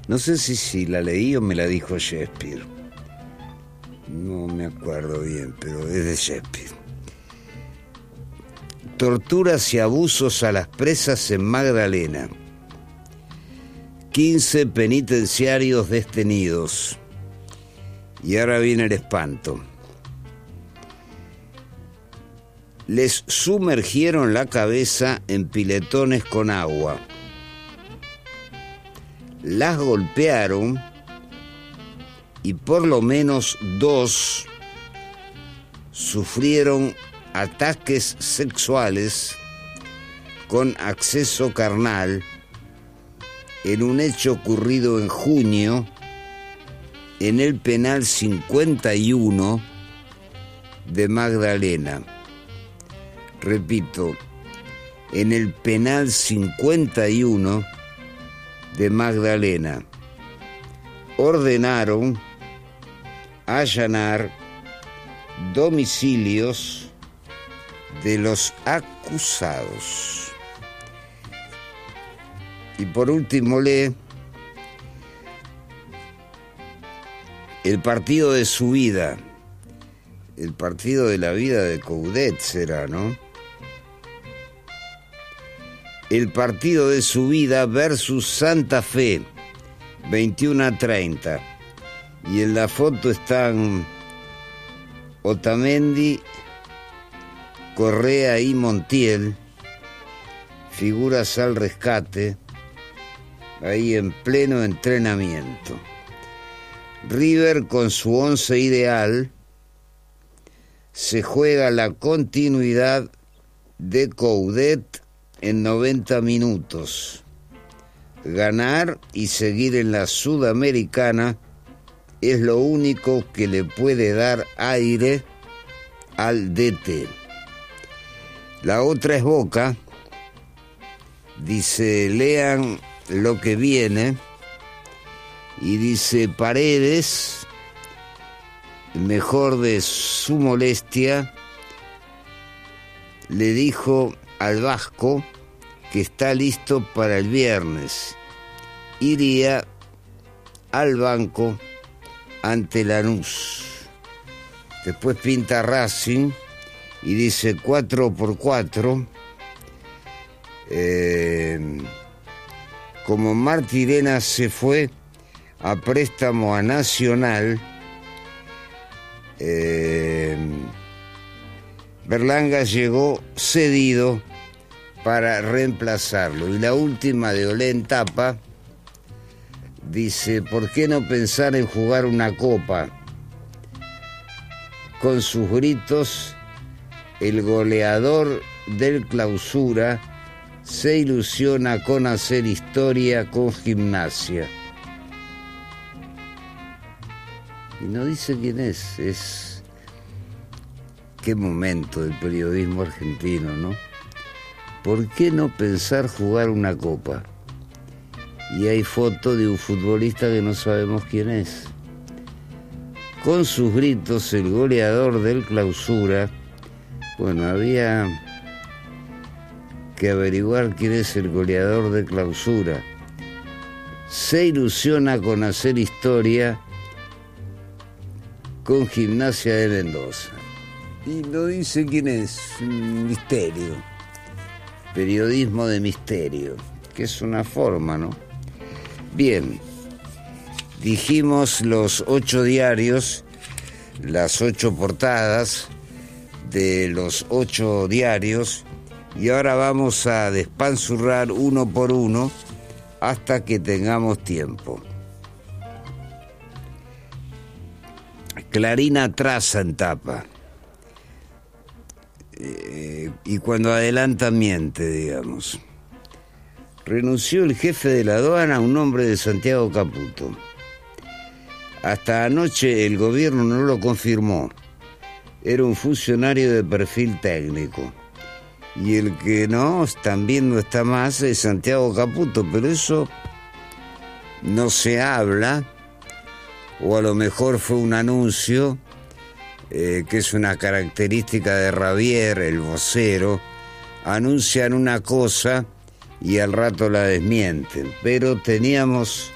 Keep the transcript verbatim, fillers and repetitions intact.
No sé si, si la leí o me la dijo Shakespeare. No me acuerdo bien, pero es de Shakespeare. Torturas y abusos a las presas en Magdalena. quince penitenciarios detenidos. Y ahora viene el espanto. Les sumergieron la cabeza en piletones con agua. Las golpearon y por lo menos dos sufrieron ataques sexuales con acceso carnal en un hecho ocurrido en junio en el penal cincuenta y uno de Magdalena. Repito, en el penal cincuenta y uno de Magdalena ordenaron allanar domicilios de los acusados. Y por último lee: el partido de su vida, el partido de la vida de Coudet será, ¿no? El partido de su vida versus Santa Fe, veintiuno a treinta. Y en la foto están Otamendi, Correa y Montiel, figuras al rescate, ahí en pleno entrenamiento. River con su once ideal se juega la continuidad de Coudet en noventa minutos. Ganar y seguir en la Sudamericana es lo único que le puede dar aire al D T. La otra es Boca. Dice, lean lo que viene. Y dice, Paredes, mejor de su molestia, le dijo al Vasco que está listo para el viernes. Iría al banco ante Lanús. Después pinta Racing y dice cuatro por cuatro. Eh, como Martirena se fue a préstamo a Nacional, eh, Berlanga llegó cedido para reemplazarlo. Y la última de Olé en tapa dice, ¿por qué no pensar en jugar una copa? Con sus gritos, el goleador del Clausura se ilusiona con hacer historia con Gimnasia. Y no dice quién es, es... Qué momento del periodismo argentino, ¿no? ¿Por qué no pensar jugar una copa? Y hay foto de un futbolista que no sabemos quién es. Con sus gritos, el goleador del Clausura, bueno, había que averiguar quién es el goleador de Clausura. Se ilusiona con hacer historia con Gimnasia de Mendoza. Y no dice quién es, un misterio. Periodismo de misterio, que es una forma, ¿no? Bien, dijimos los ocho diarios, las ocho portadas de los ocho diarios, y ahora vamos a despanzurrar uno por uno hasta que tengamos tiempo. Clarín atrasa en tapa. Eh, y cuando adelanta miente, digamos. Renunció el jefe de la aduana, un hombre de Santiago Caputo. Hasta anoche el gobierno no lo confirmó. Era un funcionario de perfil técnico. Y el que no, también no está más, es Santiago Caputo, pero eso no se habla, o a lo mejor fue un anuncio, eh, que es una característica de Ravier, el vocero. Anuncian una cosa y al rato la desmienten, pero teníamos